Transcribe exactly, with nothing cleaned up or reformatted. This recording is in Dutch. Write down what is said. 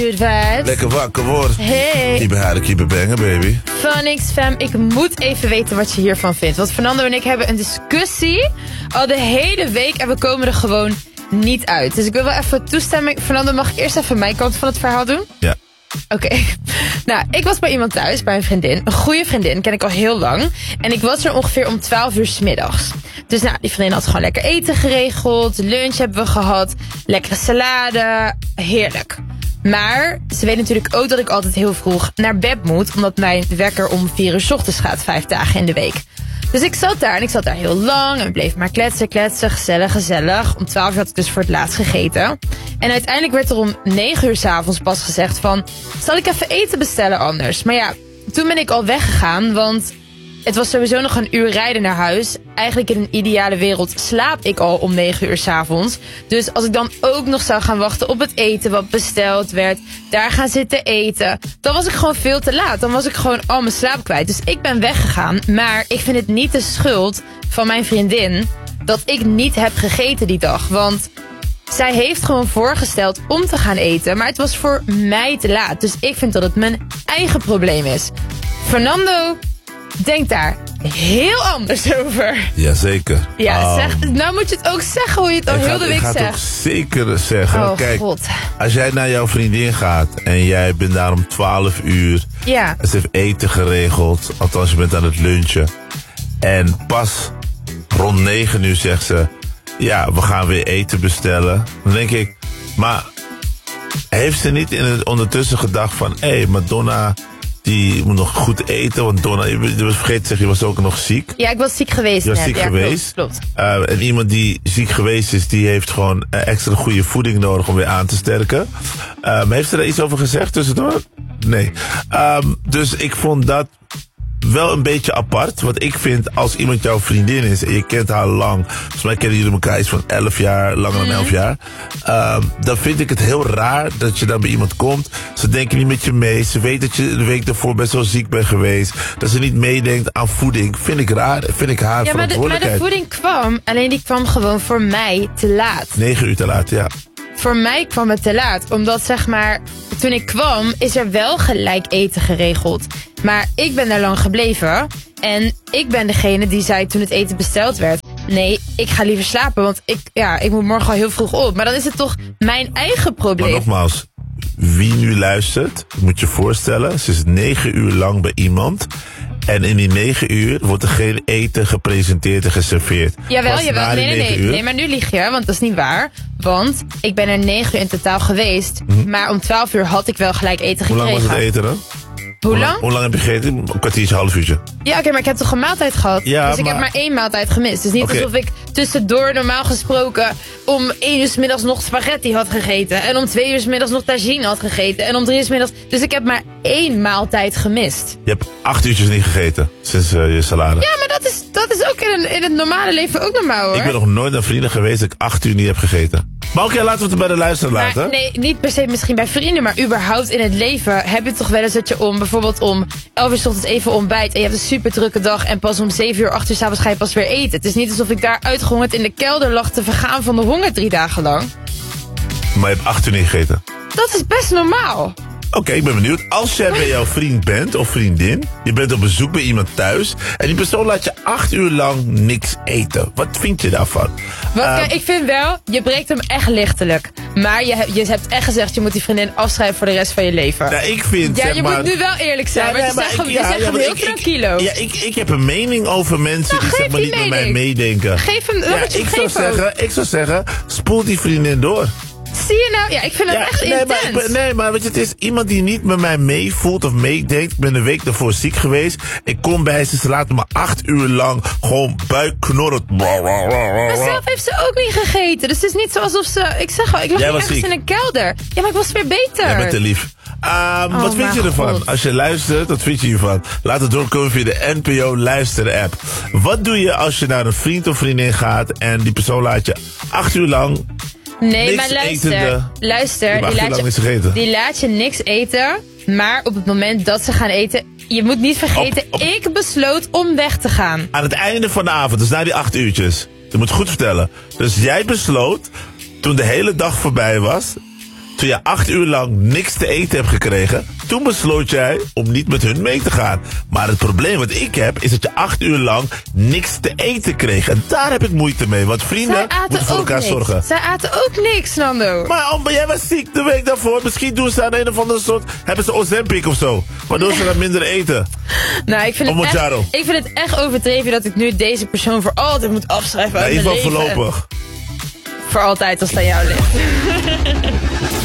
Good vibes. Lekker wakker worden. Hey. Keep it hard, keep it bangen, baby. Van niks, fam. Ik moet even weten wat je hiervan vindt. Want Fernando en ik hebben een discussie al de hele week en we komen er gewoon niet uit. Dus ik wil wel even toestemming. Fernando, mag ik eerst even mijn kant van het verhaal doen? Ja. Oké. Okay. Nou, ik was bij iemand thuis, bij een vriendin. Een goede vriendin, ken ik al heel lang. En ik was er ongeveer om twaalf uur 's middags. Dus nou, die vriendin had gewoon lekker eten geregeld. Lunch hebben we gehad. Lekkere salade. Heerlijk. Maar ze weet natuurlijk ook dat ik altijd heel vroeg naar bed moet. Omdat mijn wekker om vier uur 's ochtends gaat, vijf dagen in de week. Dus ik zat daar en ik zat daar heel lang. En we bleven maar kletsen, kletsen, gezellig, gezellig. Om twaalf uur had ik dus voor het laatst gegeten. En uiteindelijk werd er om negen uur 's avonds pas gezegd van... zal ik even eten bestellen anders? Maar ja, toen ben ik al weggegaan, want... het was sowieso nog een uur rijden naar huis. Eigenlijk in een ideale wereld slaap ik al om negen uur 's avonds. Dus als ik dan ook nog zou gaan wachten op het eten wat besteld werd... daar gaan zitten eten... dan was ik gewoon veel te laat. Dan was ik gewoon al mijn slaap kwijt. Dus ik ben weggegaan. Maar ik vind het niet de schuld van mijn vriendin... dat ik niet heb gegeten die dag. Want... zij heeft gewoon voorgesteld om te gaan eten. Maar het was voor mij te laat. Dus ik vind dat het mijn eigen probleem is. Fernando... denk daar heel anders over. Jazeker. Ja, um, zeg, nou moet je het ook zeggen hoe je het al heel de week zegt. Ik ga het ook zeker zeggen. Oh, Kijk, God. Als jij naar jouw vriendin gaat en jij bent daar om twaalf uur. Ja. Ze heeft eten geregeld. Althans, je bent aan het lunchen. En pas rond negen uur zegt ze... ja, we gaan weer eten bestellen. Dan denk ik, maar heeft ze niet in het ondertussen gedacht van... hé, hey, Madonna... die moet nog goed eten, want Donna, je was vergeten te zeggen, je was ook nog ziek. Ja, ik was ziek geweest. Je was net. ziek ja, geweest. Klopt. klopt. Uh, en iemand die ziek geweest is, die heeft gewoon uh, extra goede voeding nodig om weer aan te sterken. Uh, maar heeft ze daar iets over gezegd tussendoor? Nee. Um, dus ik vond dat wel een beetje apart. Want ik vind, als iemand jouw vriendin is en je kent haar lang... volgens mij kennen jullie elkaar iets van elf jaar, langer dan elf jaar... Um, dan vind ik het heel raar dat je dan bij iemand komt. Ze denken niet met je mee. Ze weet dat je de week daarvoor best wel ziek bent geweest. Dat ze niet meedenkt aan voeding. Vind ik raar. Vind ik haar ja, maar de, maar de voeding kwam, alleen die kwam gewoon voor mij te laat. Negen uur te laat, ja. Voor mij kwam het te laat. Omdat, zeg maar, toen ik kwam, is er wel gelijk eten geregeld. Maar ik ben daar lang gebleven. En ik ben degene die zei toen het eten besteld werd... nee, ik ga liever slapen, want ik, ja, ik moet morgen al heel vroeg op. Maar dan is het toch mijn eigen probleem. Maar nogmaals, wie nu luistert, moet je voorstellen... ze is negen uur lang bij iemand... en in die negen uur wordt er geen eten gepresenteerd en geserveerd. Jawel, jawel. Nee, nee, nee. Nee, maar nu lieg je, want dat is niet waar. Want ik ben er negen uur in totaal geweest. Mm-hmm. Maar om twaalf uur had ik wel gelijk eten gekregen. Hoe lang was het eten dan? Hoe lang? Hoe lang heb je gegeten? Een kwartiertje, half uurtje. Ja, oké, okay, maar ik heb toch een maaltijd gehad? Ja, dus ik maar... heb maar één maaltijd gemist. Dus niet okay. alsof ik tussendoor normaal gesproken... om één uur 's middags nog spaghetti had gegeten. En om twee uur 's middags nog tagine had gegeten. En om drie uur 's middags... Dus ik heb maar één maaltijd gemist. Je hebt acht uurtjes niet gegeten sinds uh, je salade. Ja, maar dat is, dat is ook in, een, in het normale leven ook normaal, hoor. Ik ben nog nooit naar vrienden geweest dat ik acht uur niet heb gegeten. Maar oké, okay, laten we het bij de luisteraar maar, laten. Nee, niet per se misschien bij vrienden, maar überhaupt in het leven heb je toch wel eens dat je om, bijvoorbeeld om elf uur 's ochtends even ontbijt en je hebt een super drukke dag en pas om zeven uur, acht uur 's avonds ga je pas weer eten. Het is niet alsof ik daar uitgehongerd in de kelder lag te vergaan van de honger drie dagen lang. Maar je hebt acht uur niet gegeten. Dat is best normaal. Oké, okay, ik ben benieuwd. Als jij bij jouw vriend bent of vriendin, je bent op bezoek bij iemand thuis en die persoon laat je acht uur lang niks eten. Wat vind je daarvan? Wat, uh, ik vind wel, je breekt hem echt lichtelijk. Maar je, je hebt echt gezegd, je moet die vriendin afschrijven voor de rest van je leven. Nou, ik vind, ja, zeg je maar, moet nu wel eerlijk zijn, ja, want nee, je zegt, ik, ja, je zegt ja, heel tranquilo. Ja, ik, ik heb een mening over mensen nou, die zeg maar niet mening. met mij meedenken. Geef hem, ja, ik, zou zeggen, ik zou zeggen, spoel die vriendin door. Zie je nou? Ja, ik vind het ja, echt nee, intens. Maar, ben, nee, maar weet je, het is iemand die niet met mij meevoelt of meedenkt. Ik ben een week daarvoor ziek geweest. Ik kom bij ze, ze laten me acht uur lang gewoon buikknorren. Maar zelf heeft ze ook niet gegeten. Dus het is niet zo alsof ze... Ik zeg al, ik lag niet ergens ziek. in een kelder. Ja, maar ik was weer beter. Jij bent te lief. Um, oh, wat vind je ervan? God. Als je luistert, wat vind je hiervan? Laat het doorkomen via de N P O Luister app. Wat doe je als je naar een vriend of vriendin gaat en die persoon laat je acht uur lang... Nee, niks maar luister, etende, luister, die laat, je, die laat je niks eten, maar op het moment dat ze gaan eten, je moet niet vergeten, op, op, ik besloot om weg te gaan. Aan het einde van de avond, dus na die acht uurtjes, je moet goed vertellen. Dus jij besloot, toen de hele dag voorbij was, Toen je acht uur lang niks te eten hebt gekregen, toen besloot jij om niet met hun mee te gaan. Maar het probleem wat ik heb, is dat je acht uur lang niks te eten kreeg. En daar heb ik moeite mee, want vrienden moeten voor elkaar niks. zorgen. Zij aten ook niks, Nando. Maar oh, maar jij was ziek de week daarvoor. Misschien doen ze aan een of andere soort, hebben ze Ozempic of zo. Waardoor ze dan minder eten. Nou, ik vind, het echt, ik vind het echt overdreven dat ik nu deze persoon voor altijd moet afschrijven uit nee, mijn leven. leven. Voorlopig. Voor altijd als het aan jou ligt.